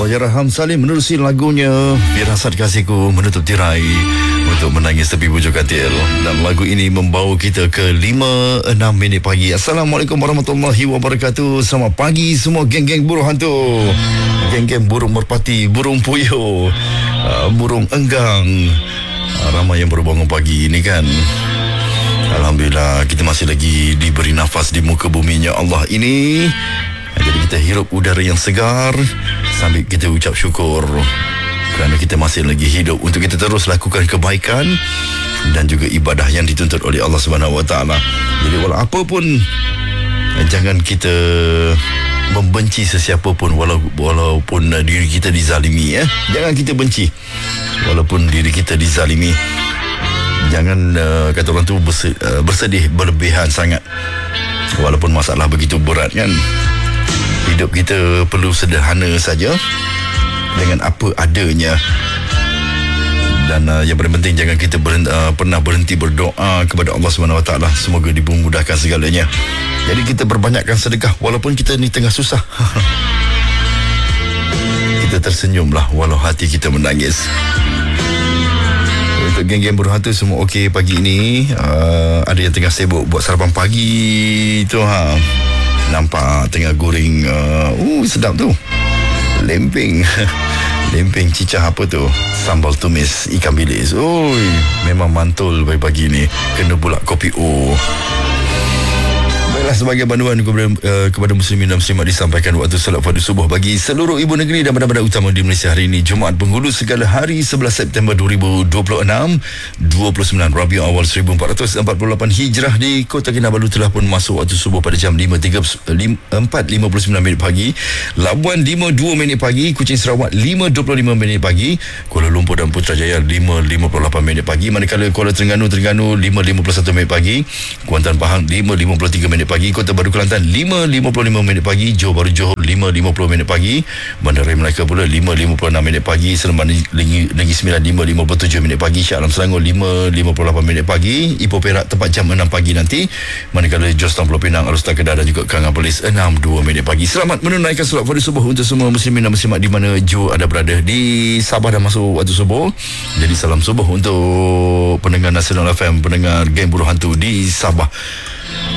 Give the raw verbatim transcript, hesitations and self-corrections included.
Ya Raham Salim menerusi lagunya Firasat Kasihku menutup tirai untuk menangis tepi bujur katil. Dan lagu ini membawa kita ke lima enam minit pagi. Assalamualaikum warahmatullahi wabarakatuh. Selamat pagi semua geng-geng burung hantu, geng-geng burung merpati, burung puyuh, uh, burung enggang, uh, ramai yang baru bangun pagi ini kan. Alhamdulillah kita masih lagi diberi nafas di muka buminya Allah ini. Jadi kita hirup udara yang segar sambil kita ucap syukur kerana kita masih lagi hidup untuk kita terus lakukan kebaikan dan juga ibadah yang dituntut oleh Allah Subhanahu Wa Taala. Jadi walau apa pun, jangan kita membenci sesiapa pun walau, walaupun diri kita dizalimi, ya. Jangan kita benci walaupun diri kita dizalimi. Jangan uh, kata orang tu bersedih, uh, bersedih berlebihan sangat walaupun masalah begitu berat kan. Hidup kita perlu sederhana saja dengan apa adanya. Dan uh, yang paling penting, jangan kita berhenti, uh, pernah berhenti berdoa kepada Allah Subhanahu Wa Taala. Semoga dimudahkan segalanya. Jadi kita perbanyakkan sedekah walaupun kita ni tengah susah. Kita tersenyumlah walau hati kita menangis. Untuk geng-geng burung hantu semua okey pagi ini. Uh, ada yang tengah sibuk buat sarapan pagi tu, ha. Nampak tengah goreng uh, uh, sedap tu lempeng. Lempeng cicah apa tu, sambal tumis ikan bilis. Oi, memang mantul pagi-pagi ni. Kena pula kopi O. Baiklah, sebagai panduan kepada, uh, kepada muslimin dan muslimat disampaikan waktu solat fardu subuh bagi seluruh ibu negeri dan bandar-bandar utama di Malaysia hari ini, Jumaat Penghulu segala hari sebelas September dua ribu dua puluh enam, dua puluh sembilan Rabiul Awal seribu empat ratus empat puluh lapan Hijrah. Di Kota Kinabalu telah pun masuk waktu subuh pada jam lima empat lima puluh sembilan minit pagi, Labuan lima dua minit pagi, Kuching Sarawak lima dua puluh lima minit pagi, Kuala Lumpur dan Putrajaya lima lima puluh lapan minit pagi, manakala Kuala Terengganu Terengganu lima lima puluh satu minit pagi, Kuantan Pahang lima lima puluh tiga minit pagi, Kota Baru Kelantan lima lima puluh lima minit pagi, Johor Bahru Johor lima lima puluh minit pagi, Bandaraya Melaka pula lima lima puluh enam minit pagi, Seremban Negeri Sembilan lima lima puluh tujuh minit pagi, Shah Alam Selangor lima lima puluh lapan minit pagi, Ipoh Perak tepat jam enam pagi nanti, manakala Jos Pulau Pinang, Alor Setar Kedah dan juga Kangan Perlis enam dua minit pagi. Selamat menunaikan solat fardu subuh untuk semua muslimin dan muslimat di mana jua ada berada. Di Sabah dah masuk waktu subuh, jadi salam subuh untuk pendengar Nasional F M, pendengar geng burung hantu di Sabah.